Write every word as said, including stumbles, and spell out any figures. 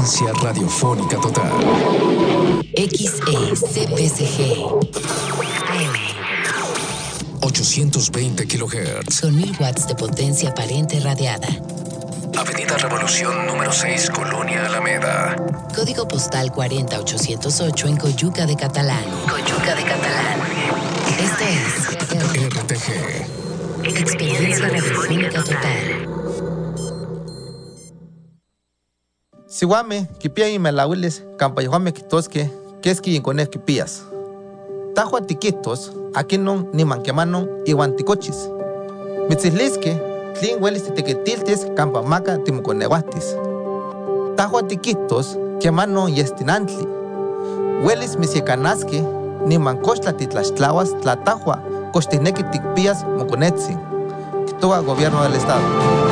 Frecuencia radiofónica total. X E C P C G. ochocientos veinte kilohertz. Con mil watts de potencia aparente radiada. Avenida Revolución número seis, Colonia Alameda. Código postal cuarenta mil ochocientos ocho en Coyuca de Catalán. Coyuca de Catalán. Esto es R T G. Experiencia radiofónica total. Siwame, kipia y melawiles, campayohame kitosque, keski y cone kipías. Tajua tiquitos, aquí non ni manquemanon y guanticochis. Mitzislisque, tlin huelis titequetiltes, campamaca timuconeguatis. Tajua tiquitos, quemano y estinantli. Huelis misiecanasque, ni mancochtla titlaxtlahuas, tlatajua, costinequi ticpías moconetzi. Kitoa gobierno del estado.